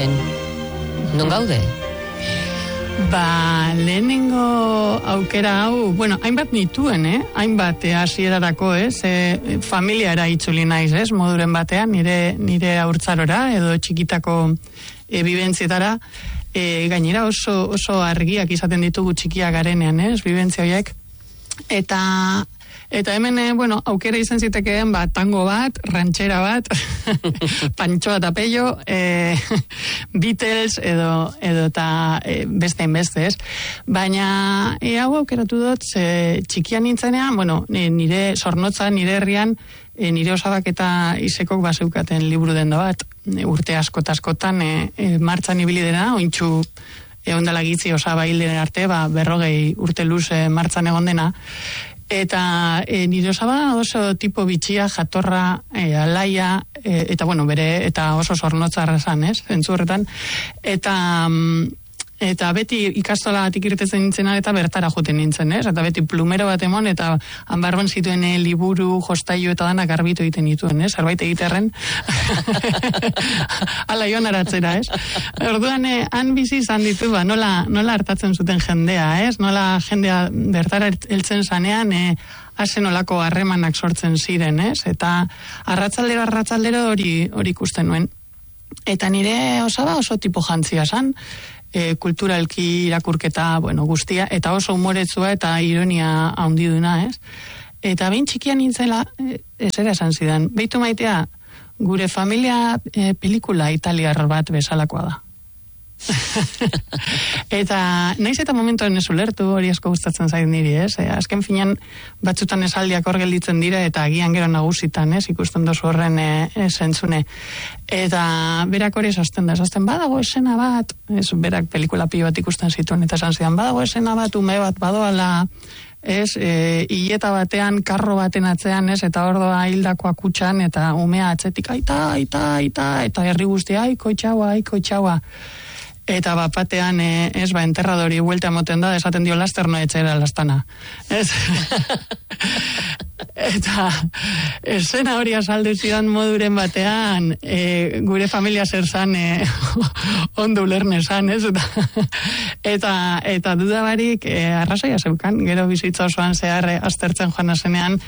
ondoren, non gaude? Lehenengo aukera hau, hainbat nituen, hainbat hasierarako, familiara itzuli naiz, moduren batean, nire haurtzarora, edo txikitako bibentzietara, gainera oso argiak izaten ditugu txikiak garenean, bibentzia horiek, eta hemen, aukera izan zitekeen, tango bat, ranchera bat, Pantxo eta Pello, Beatles, edo eta beste ez. Baina, hau aukeratu dut, txikian nintzenean, nire Zornotza, nire herrian, nire Osabak eta Isekok baseukaten liburu dendo bat, urte askotan, martxan ibili dena, ointxu, ondala gitzi Osaba hilden arte, 40 urte luze martxan egon dena, eta nire Osaba oso tipo bitxia, jatorra, alaia, eta bere, eta oso Zornotzarra zan, zentzu horretan, eta beti ikastola batik irtetzen nintzen eta bertara joten nintzen, eta beti plumero bat emon, eta hanbarban zituen liburu, jostailu eta danak garbitu egiten dituen, zerbait egiterren. Ala joan aratzera, Orduan, han bizi izan ditu, nola hartatzen zuten jendea, nola jendea bertara heltzen zanean, hasen olako harremanak sortzen ziren, eta arratzaldero hori ikusten nuen. Eta nire Osaba oso tipo jantzia zan, kulturalki irakurketa, guztia, eta oso humoretsua eta ironia handiduna, Eta behin txikian nintzela, zera esan zidan, beitu maitea, gure familia pelikula italiar bat bezalakoa da. Eta naiz eta momentoen ez ulertu, hori asko gustatzen zait niri, azken finean batzutan esaldiak hor gelditzen dira eta agian gero nagusitan, ikusten dozu horren zentzune. Eta berak hori esasten badago esena bat, berak pelikula pilo bat ikusten zituen, eta esan zidan, badago esena bat, ume bat badoala, hileta batean, karro baten atzean, eta ordoa hildakoa kutxan, eta umea atzetik, aita, eta herri guztia, aiko itxaua. Eta batean, enterradori buelta moten da, esaten dio laster no etxera lastana. Eta esena hori azaldu zidan moduren batean, gure familia zer zan, ondo ulerne zan, Eta dudabarik, arrazoia zeukan, gero bizitza osoan zehar aztertzen joan azenean,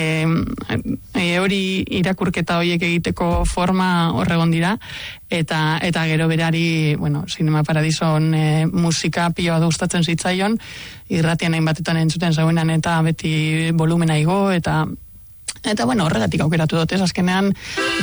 hori irakurketa horiek egiteko forma horregon dira, eta gero berari, Cinema Paradison musika pioa gustatzen zitzaion, irratian hainbatetan entzuten zauenan eta beti volumena igo, eta horregatik aukeratu dut, azkenean